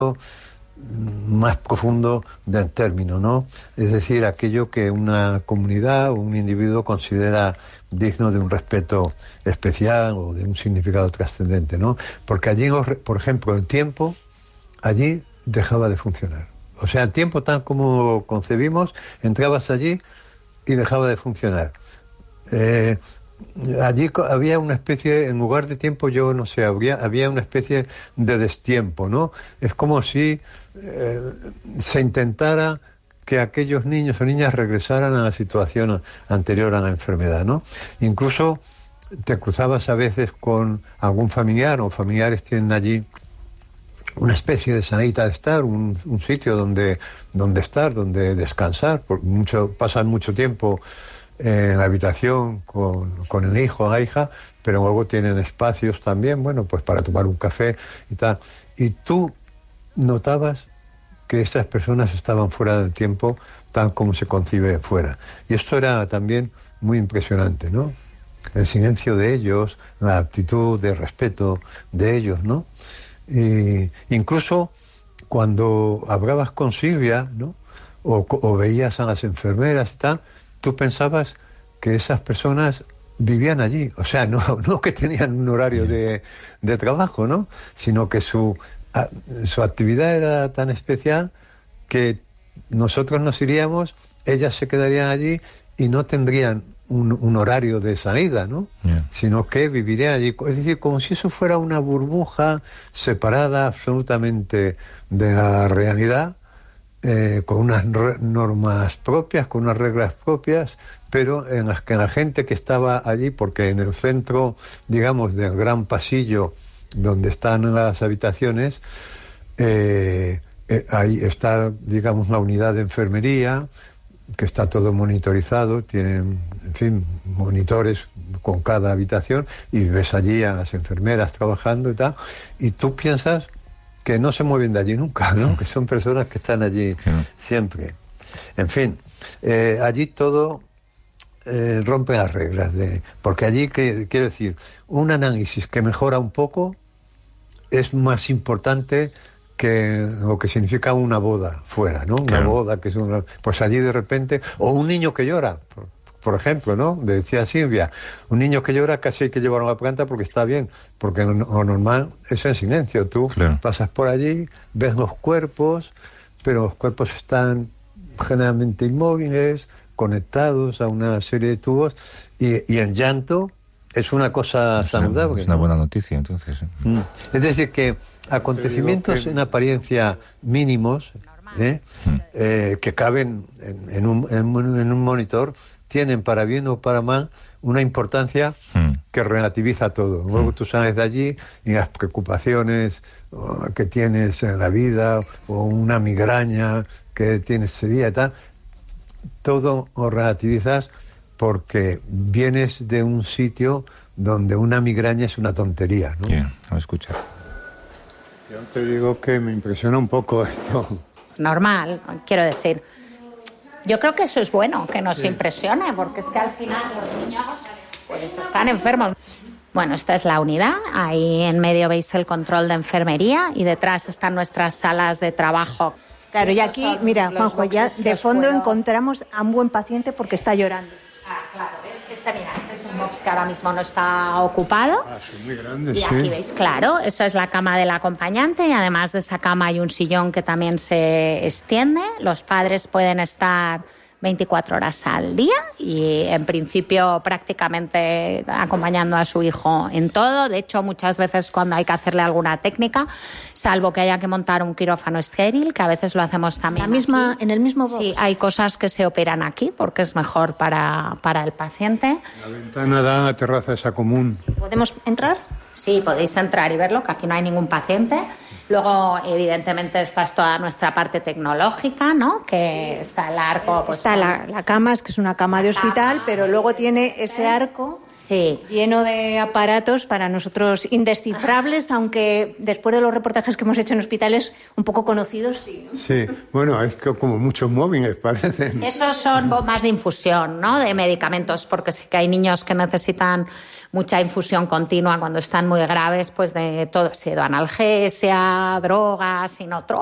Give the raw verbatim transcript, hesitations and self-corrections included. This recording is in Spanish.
más profundo del término, ¿no? Es decir, aquello que una comunidad o un individuo considera digno de un respeto especial o de un significado trascendente, ¿no? Porque allí, por ejemplo, el tiempo allí dejaba de funcionar. O sea, el tiempo tal como concebimos, entrabas allí y dejaba de funcionar. Eh, allí había una especie, en lugar de tiempo, yo no sé, había, había una especie de destiempo, ¿no? Es como si eh, se intentara que aquellos niños o niñas regresaran a la situación anterior a la enfermedad, ¿no? Incluso te cruzabas a veces con algún familiar, o familiares tienen allí una especie de sanita de estar, un, un sitio donde, donde estar, donde descansar, porque mucho, pasan mucho tiempo en la habitación con, con el hijo o la hija, pero luego tienen espacios también, bueno, pues para tomar un café y tal. Y tú notabas que estas personas estaban fuera del tiempo tal como se concibe fuera. Y esto era también muy impresionante, ¿no? El silencio de ellos, la actitud de respeto de ellos, ¿no? Y incluso cuando hablabas con Silvia, ¿no? O, o veías a las enfermeras y tal, tú pensabas que esas personas vivían allí. O sea, no, no que tenían un horario de, de trabajo, ¿no? Sino que su, a, su actividad era tan especial que nosotros nos iríamos, ellas se quedarían allí y no tendrían un, un horario de salida, ¿no? Yeah. Sino que vivirían allí. Es decir, como si eso fuera una burbuja separada absolutamente de la realidad, eh, con unas re- normas propias, con unas reglas propias, pero en las que la gente que estaba allí, porque en el centro, digamos, del gran pasillo donde están las habitaciones, eh, eh, ahí está, digamos, la unidad de enfermería, que está todo monitorizado, tienen, en fin, monitores con cada habitación, y ves allí a las enfermeras trabajando y tal, y tú piensas que no se mueven de allí nunca, ¿no? Que son personas que están allí siempre. En fin, eh, allí todo eh, rompe las reglas, de, porque allí, que, quiero decir, un análisis que mejora un poco es más importante que lo que significa una boda fuera, ¿no? Una claro. boda que es una... Pues allí de repente... O un niño que llora, por, por ejemplo, ¿no? Decía Silvia, un niño que llora casi hay que llevarlo a la planta porque está bien, porque lo normal es en silencio. Tú claro. pasas por allí, ves los cuerpos, pero los cuerpos están generalmente inmóviles, conectados a una serie de tubos, y, y el llanto es una cosa es saludable. Una, es una ¿no? buena noticia, entonces. ¿eh? Mm. Es decir, que acontecimientos que... en apariencia mínimos, ¿eh? Mm. Eh, que caben en, en, un, en, un, en un monitor, tienen, para bien o para mal, una importancia mm. que relativiza todo. Luego mm. tú sales de allí y las preocupaciones oh, que tienes en la vida, o una migraña que tienes ese día y tal, todo lo relativizas porque vienes de un sitio donde una migraña es una tontería, ¿no? Bien, a escuchar. Yo te digo que me impresiona un poco esto. Normal, quiero decir. Yo creo que eso es bueno, que nos sí. impresione, porque es que al final los niños pues están enfermos. Bueno, esta es la unidad. Ahí en medio veis el control de enfermería y detrás están nuestras salas de trabajo. Claro, y aquí, mira, Juanjo, ya de fondo puedo... encontramos a un buen paciente porque está llorando. Ah, claro, ¿ves? Este, mira, este es un box que ahora mismo no está ocupado. Ah, son muy grandes, y aquí sí. veis, claro, eso es la cama del acompañante, y además de esa cama hay un sillón que también se extiende. Los padres pueden estar veinticuatro horas al día y en principio prácticamente acompañando a su hijo en todo. De hecho, muchas veces cuando hay que hacerle alguna técnica, salvo que haya que montar un quirófano estéril, que a veces lo hacemos también la misma, aquí. En el mismo box. Sí, hay cosas que se operan aquí porque es mejor para, para el paciente. La ventana da a la terraza esa común. ¿Podemos entrar? Sí, podéis entrar y verlo, que aquí no hay ningún paciente. Luego, evidentemente, esta es toda nuestra parte tecnológica, ¿no? Que sí. está el arco... Pues, está la, la cama, es que es una cama de hospital, cama, pero luego tiene ese arco... Sí. Lleno de aparatos para nosotros indescifrables, aunque después de los reportajes que hemos hecho en hospitales un poco conocidos, sí, ¿no? Sí, bueno, es como muchos móviles, parecen. Esos son bombas de infusión, ¿no? De medicamentos, porque sí que hay niños que necesitan mucha infusión continua cuando están muy graves, pues de todo, si de analgesia, drogas, sino